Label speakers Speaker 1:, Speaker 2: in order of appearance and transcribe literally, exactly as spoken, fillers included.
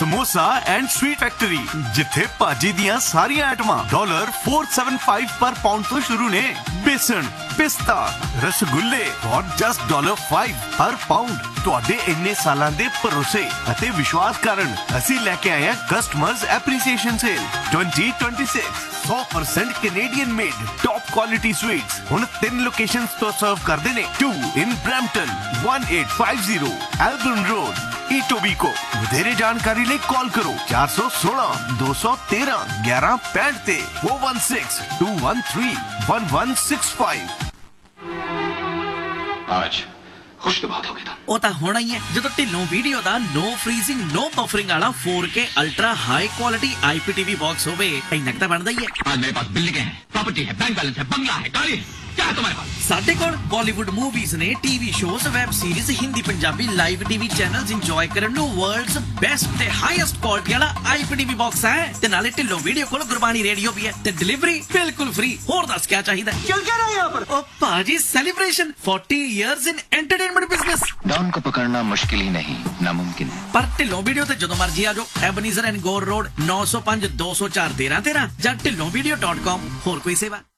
Speaker 1: Samosa and sweet factory जिथे भाजी दियां सारियां आइटमां डॉलर फोर सेवन फाइव पर पाउंड तो शुरू ने। बेसन, पिस्ता, रसगुल्ले और जस्ट डॉलर फाइव पर पाउंड। ਤੁਹਾਡੇ ਇੰਨੇ ਸਾਲਾਂ ਦੇ ਭਰੋਸੇ ਅਤੇ ਵਿਸ਼ਵਾਸ ਕਾਰਨ ਅਸੀਂ ਲੈ ਕੇ ਆਏ ਹਾਂ customers appreciation sale twenty twenty-six one hundred percent Canadian made top quality sweets ਹੁਣ ਤਿੰਨ ਲੋਕੇਸ਼ਨਸ ਤੋਂ ਸਰਵ ਕਰਦੇ ਨੇ। two in Brampton, eighteen fifty Elburn Road, Etobicoke। ਵਧੇਰੇ ਜਾਣਕਾਰੀ ਲਈ ਕਾਲ ਕਰੋ four one six, two one three, eleven sixty ਤੇ four one six, two one three, one one six five।
Speaker 2: आज खुश तो बहुत हो गया था।
Speaker 3: ਉਹ ਤਾਂ ਹੋਣਾ ਹੀ ਹੈ ਜਦੋਂ ਢਿੱਲੋਂ ਵੀਡੀਓ ਦਾ ਨੋ ਫਰੀਜ਼ਿੰਗ ਨੋ ਬਫਰਿੰਗ ਵਾਲਾ four K ultra high quality I P T V box ਹੋਵੇ ਇੰਨਾ ਤਾਂ ਬਣਦਾ ਹੀ ਹੈ।
Speaker 2: आज मेरे पास बिल्डिंग है, प्रॉपर्टी है, बैंक बैलेंस है, बंगला है, गाड़ी है, क्या है तुम्हारे पास?
Speaker 3: ਸਾਡੇ ਕੋਲ ਬਾਲੀਵੁੱਡ ਮੂਵੀਜ਼ ਨੇ, TV shows, web series, Hindi Punjabi live TV channels enjoy ਕਰਨ ਨੂੰ ਵਰਲਡਸ ਬੈਸਟ ਤੇ ਹਾਈਐਸਟ ਕੁਆਲਿਟੀ ਵਾਲਾ I P T V box ਹੈ ਤੇ ਨਾਲੇ ਢਿੱਲੋਂ ਵੀਡੀਓ ਕੋਲ ਗੁਰਬਾਣੀ ਰੇਡੀਓ ਵੀ ਹੈ ਤੇ ਡਿਲੀਵਰੀ ਬਿਲਕੁਲ ਫ੍ਰੀ। ਹੋਰ ਦੱਸ ਕੀ ਚਾਹੀਦਾ?
Speaker 4: चल क्या रहा है यहाँ पर?
Speaker 3: ਉਹ ਭਾਜੀ celebration forty years in entertainment business।
Speaker 5: Don को पकड़ना मुश्किल ही नहीं नामुमकिन है।
Speaker 3: ਪਰ ਢਿੱਲੋਂ ਵੀਡੀਓ ਤੇ ਜਦੋਂ ਮਰਜੀ ਆ ਜਾਓ। ਐਬਨੀਜ਼ਰ and Ghor road nine oh five, two oh four, thirteen thirteen ਜਾਂ ਢਿੱਲੋਂ ਵੀਡੀਓ ਡਾਟ ਕਾਮ। ਹੋਰ ਕੋਈ ਸੇਵਾ